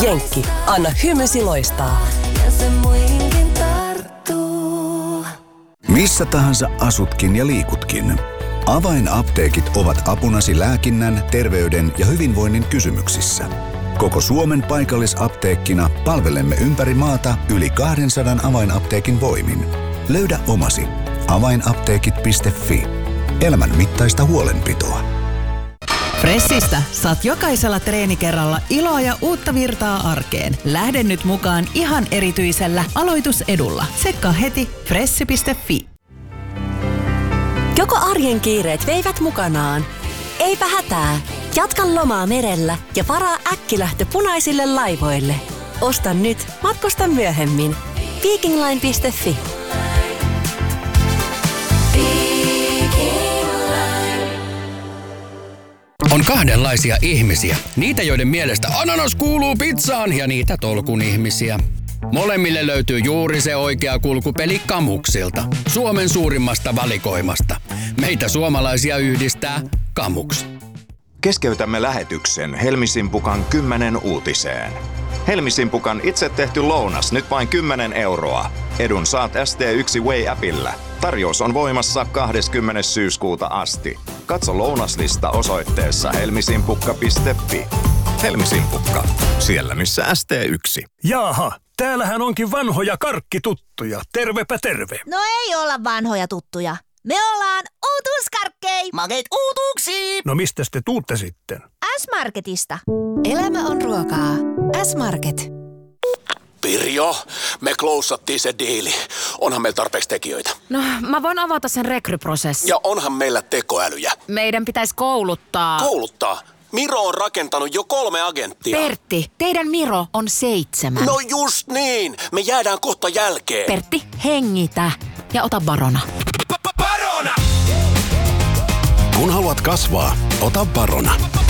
Jenkki, anna hymysi loistaa. Missä tahansa asutkin ja liikutkin. Avainapteekit ovat apunasi lääkinnän, terveyden ja hyvinvoinnin kysymyksissä. Koko Suomen paikallisapteekkina palvelemme ympäri maata yli 200 avainapteekin voimin. Löydä omasi. Avainapteekit.fi. Elämän mittaista huolenpitoa. Fressistä saat jokaisella treenikerralla iloa ja uutta virtaa arkeen. Lähde nyt mukaan ihan erityisellä aloitusedulla. Tsekkaa heti fressi.fi. Joko arjen kiireet veivät mukanaan? Eipä hätää. Jatka lomaa merellä ja varaa äkkilähtö punaisille laivoille. Osta nyt, matkusta myöhemmin. Vikingline.fi. On kahdenlaisia ihmisiä. Niitä, joiden mielestä ananas kuuluu pizzaan, ja niitä tolkun ihmisiä. Molemmille löytyy juuri se oikea kulkupeli Kamuksilta. Suomen suurimmasta valikoimasta. Meitä suomalaisia yhdistää Kamuks. Keskeytämme lähetyksen Helmisimpukan 10 uutiseen. Helmisimpukan itse tehty lounas nyt vain 10 €. Edun saat ST1 Way-appillä. Tarjous on voimassa 20. syyskuuta asti. Katso lounaslista osoitteessa helmisimpukka.fi. Helmisimpukka, siellä missä ST1. Jaaha, täällähän onkin vanhoja karkkituttuja. Tervepä terve. No ei olla vanhoja tuttuja. Me ollaan uutuuskarkkei. Makeet uutuuksia. No mistäs te tuutte sitten? S-Marketista. Elämä on ruokaa. S-Market. Pirjo, me klousattiin se diili. Onhan meillä tarpeeksi tekijöitä. No, mä voin avata sen rekryprosessin. Ja onhan meillä tekoälyjä. Meidän pitäisi kouluttaa. Kouluttaa? Miro on rakentanut jo 3 agenttia. Pertti, teidän Miro on 7. No just niin. Me jäädään kohta jälkeen. Pertti, hengitä ja ota Barona. Barona! Kun haluat kasvaa, ota Barona.